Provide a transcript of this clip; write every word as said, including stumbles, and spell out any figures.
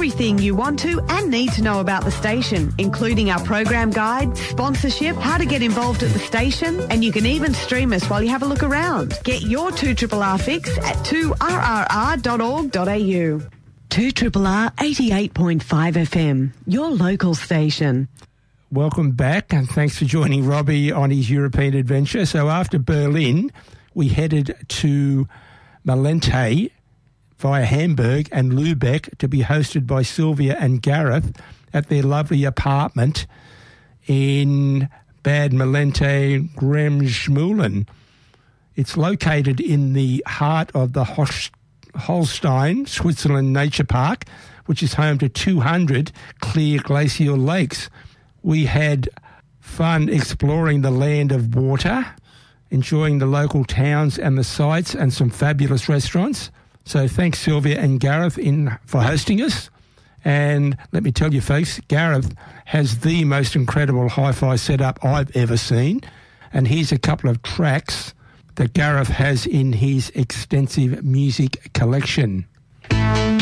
everything you want to and need to know about the station, including our program guide, sponsorship, how to get involved at the station, and you can even stream us while you have a look around. Get your two R R R fix at two R R R dot org dot A U. two R R R eighty-eight point five F M, your local station. Welcome back, and thanks for joining Robbie on his European adventure. So after Berlin, we headed to Malente via Hamburg and Lübeck to be hosted by Sylvia and Gareth at their lovely apartment in Bad Malente, Gremschmulen. It's located in the heart of the Host- Holstein, Switzerland Nature Park, which is home to two hundred clear glacial lakes. We had fun exploring the land of water, enjoying the local towns and the sights, and some fabulous restaurants. So thanks, Sylvia and Gareth, in for hosting us. And let me tell you, folks, Gareth has the most incredible hi-fi setup I've ever seen. And here's a couple of tracks that Gareth has in his extensive music collection.